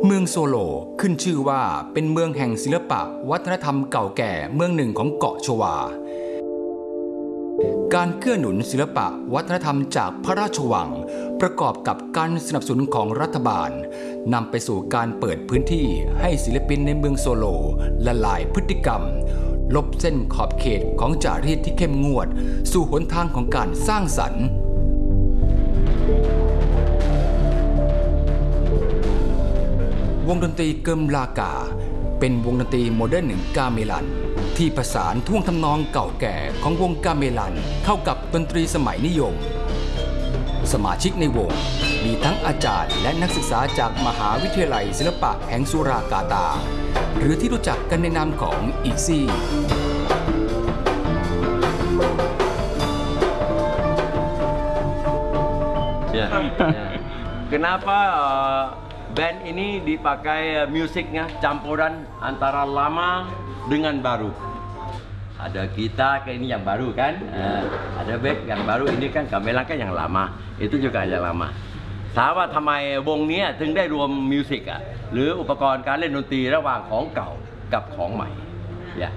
เมืองโซโลขึ้นชื่อว่าเป็นเมืองแห่งศิลปะวัฒนธรรมเก่าแก่เมืองหนึ่งของเกาะชวาการเกื้อหนุนศิลปะวัฒนธรรมจากพระราชวังประกอบกับการสนับสนุนของรัฐบาลนำไปสู่การเปิดพื้นที่ให้ศิลปินในเมืองโซโลละลายพฤติกรรมลบเส้นขอบเขตของจารีตที่เข้มงวดสู่หนทางของการสร้างสรรค์วงดนตรีเกิมลากาเป็นวงดนตรีโมเดิร์นกาเมลันที่ผสานท่วงทำนองเก่าแก่ของวงกาเมลันเข้ากับดนตรีสมัยนิยมสมาชิกในวงมีทั้งอาจารย์และนักศึกษาจากมหาวิทยาลัยศิลปะแห่งสุรากาตาหรือที่รู้จักกันในนามของอีซี่ Kenapa band ini dipakai musiknya campuran antara lama dengan baru? Ada kita kayak ini yang baru kan, ada band yang baru ini kan gamelan kan yang lama, itu juga yang lama. ถามว่าทำไมวงนี้ถึงได้รวมมิวสิกหรืออุปกรณ์การเล่นดนตรีระหว่างของเก่ากับของใหม่ya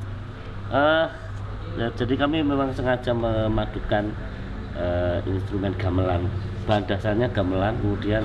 jadi kami memang sengaja memadukan instrumen gamelan. Bahan dasarnya gamelan, kemudian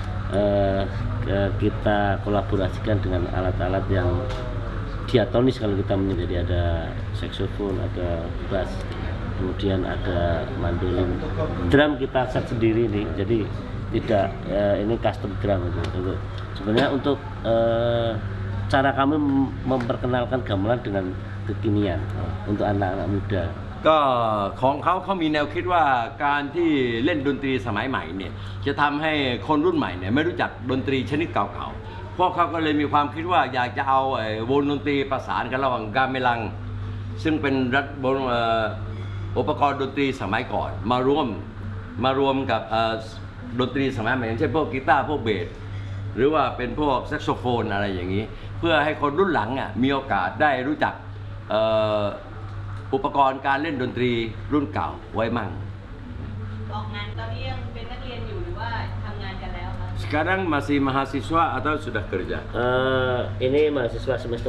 kita kolaborasikan dengan alat-alat yang diatonis kalau kita menjadi ada saksofon, ada bass, kemudian ada mandolin, drum kita set sendiri nih, jadi tidak ini custom drum itu. Sebenarnya untuk cara kami memperkenalkan gamelan dengan kekinian untuk anak-anak muda. ก็ของเขามีแนวคิดว่าการที่เล่นดนตรีสมัยใหม่เนี่ยจะทำให้คนรุ่นใหม่เนี่ยไม่รู้จักดนตรีชนิดเก่าๆพวกเขาก็เลยมีความคิดว่าอยากจะเอาวงดนตรีประสานกันระหว่างกาเมลังซึ่งเป็นอุปกรณ์ดนตรีสมัยก่อนมารวมกับดนตรีสมัยใหม่อย่างเช่นพวกกีตาร์พวกเบสหรือว่าเป็นพวกแซกโซโฟนอะไรอย่างนี้เพื่อให้คนรุ่นหลังมีโอกาสได้รู้จักอุปกรณ์การเล่นดนตรีรุ่นเก่าไว้มั่งออกงานตอนนี้ยังเป็นนักเรียนอยู่หรือว่าทำงานกันแล้วครับ Sekarang masih mahasiswa atau sudah kerja? Ini mahasiswa semester